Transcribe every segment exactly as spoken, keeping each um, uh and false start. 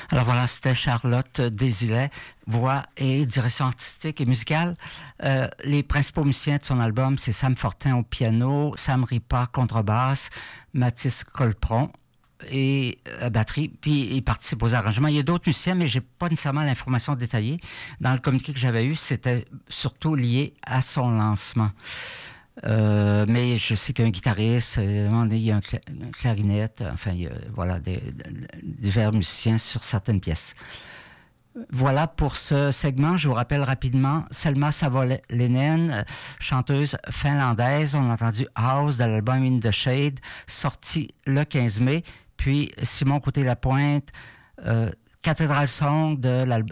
Alors voilà, c'était Charlotte Désilet, voix et direction artistique et musicale. Euh, les principaux musiciens de son album, c'est Sam Fortin au piano, Sam Ripa contrebasse, Mathis Colpron et euh, batterie, puis il participe aux arrangements. Il y a d'autres musiciens, mais j'ai pas nécessairement l'information détaillée. Dans le communiqué que j'avais eu, c'était surtout lié à son lancement. Euh, mais je sais qu'il y a un guitariste, il y a un cla- une clarinette, enfin, il y a, voilà, des, des, divers musiciens sur certaines pièces. Voilà pour ce segment. Je vous rappelle rapidement Selma Savolenen, chanteuse finlandaise. On a entendu House de l'album In the Shade, sorti le quinze mai. Puis Simon Côté-Lapointe, euh, Cathedral Song de l'album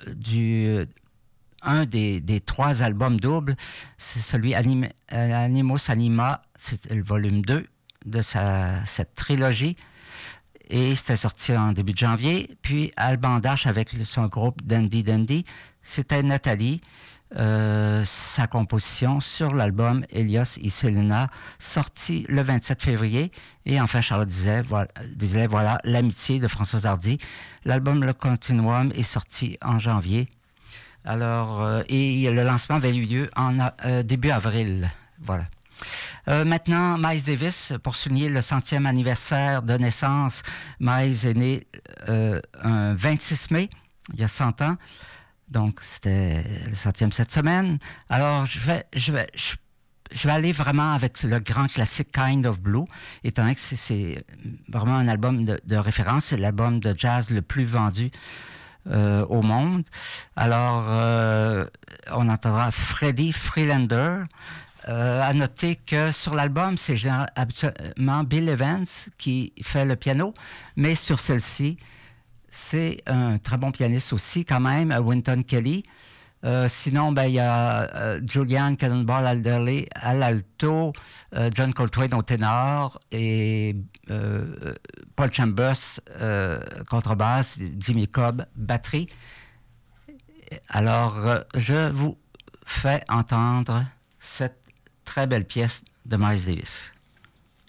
du un des, des trois albums doubles, c'est celui Anim, Animus Anima, c'est le volume deux de sa, cette trilogie. Et c'était sorti en début de janvier. Puis Alban Dash avec son groupe Dandy Dandy, c'était Nathalie, euh, sa composition sur l'album Elios et Selena, sorti le vingt-sept février. Et enfin, Charlotte disait, voilà, disait, voilà l'amitié de Françoise Hardy. L'album Le Continuum est sorti en janvier. Alors, euh, et le lancement avait eu lieu en euh, début avril. Voilà. Euh, maintenant, Miles Davis, pour souligner le centième anniversaire de naissance. Miles est né euh, un vingt-six mai, il y a cent ans. Donc, c'était le centième cette semaine. Alors, je vais, je vais, je, je vais aller vraiment avec le grand classique Kind of Blue, étant donné que c'est, c'est vraiment un album de, de référence. C'est l'album de jazz le plus vendu Euh, au monde. Alors, euh, on entendra Freddie Freelander. Euh, à noter que sur l'album, c'est habituellement Bill Evans qui fait le piano, mais sur celle-ci, c'est un très bon pianiste aussi, quand même, Wynton Kelly. Euh, sinon, ben il y a euh, Julian Cannonball Alderley à l'alto, euh, John Coltrane au ténor et euh, Paul Chambers euh, contrebasse, Jimmy Cobb batterie. Alors, euh, je vous fais entendre cette très belle pièce de Miles Davis.